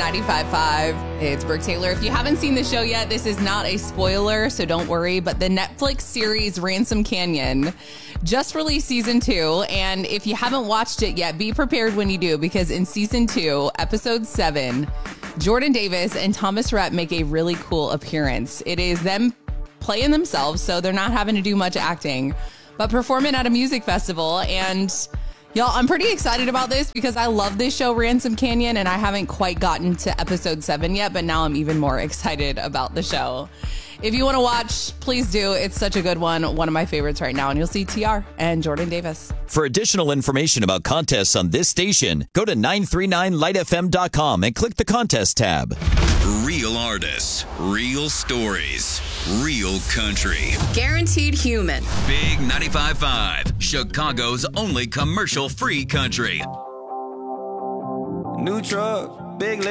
95.5. It's Brooke Taylor. If you haven't seen the show yet, this is not a spoiler, so don't worry. But the Netflix series Ransom Canyon just released season 2. And if you haven't watched it yet, be prepared when you do, because in season 2, episode 7, Jordan Davis and Thomas Rhett make a really cool appearance. It is them playing themselves, so they're not having to do much acting, but performing at a music festival. And y'all, I'm pretty excited about this because I love this show, Ransom Canyon, and I haven't quite gotten to episode 7 yet, but now I'm even more excited about the show. If you want to watch, please do. It's such a good one of my favorites right now, and you'll see TR and Jordan Davis. For additional information about contests on this station, go to 939lightfm.com and click the contest tab. Real artists, real stories, real country. Guaranteed human. Big 95.5, Chicago's only commercial-free country. New truck, big